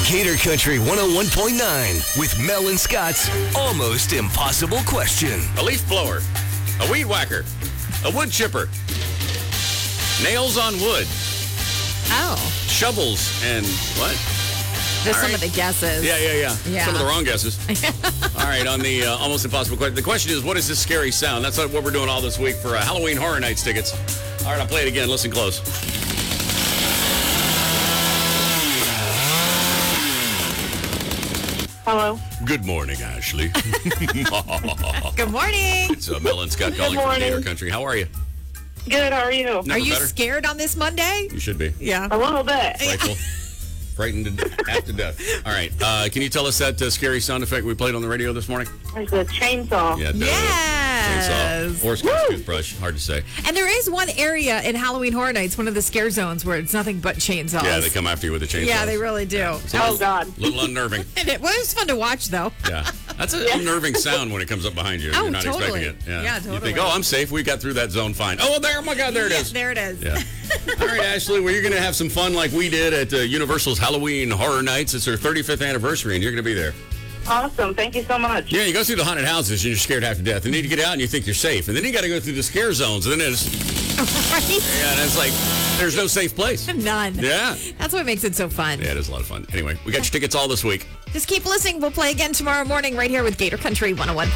Gator Country 101.9 with Mel and Scott's Almost Impossible Question. A leaf blower, a weed whacker, a wood chipper, nails on wood, Oh, shovels, and what? there's All some right. of the guesses. Yeah. Yeah. Some of the wrong guesses. All right, on the Almost Impossible Question. The question is, what is this scary sound? That's what we're doing all this week for Halloween Horror Nights tickets. All right, I'll play it again. Listen close. Hello. Good morning, Ashley. Good morning. It's Mel and Scott calling from morning. Gator Country. How are you? Good, how are you? Never Are you better. scared on this Monday? You should be. Yeah. A little bit. Frightful. Frightened half to death. All right. Can you tell us that scary sound effect we played on the radio this morning? There's a chainsaw. Yeah. Yes. Chainsaw. Or Scott's toothbrush. Hard to say. And there is one area in Halloween Horror Nights, one of the scare zones, where it's nothing but chainsaws. Yeah, they come after you with a chainsaw. Yeah, they really do. Oh, God. A little unnerving. And it was fun to watch, though. Yeah. That's an unnerving sound when it comes up behind you. Oh, You're not totally. expecting it. Yeah, You totally. think, oh, I'm safe. We got through that zone fine. Oh, there. Oh, my God, there it is. There it is. Yeah. All right, Ashley, well, you're going to have some fun like we did at Universal's Halloween Horror Nights. It's their 35th anniversary, and you're going to be there. Awesome. Thank you so much. Yeah, you go through the haunted houses, and you're scared half to death. And then you get out, and you think you're safe. And then you got to go through the scare zones, and then it's, Right? yeah, and it's like, there's no safe place. None. Yeah. That's what makes it so fun. Yeah, it is a lot of fun. Anyway, we got your tickets all this week. Just keep listening. We'll play again tomorrow morning right here with Gator Country 101.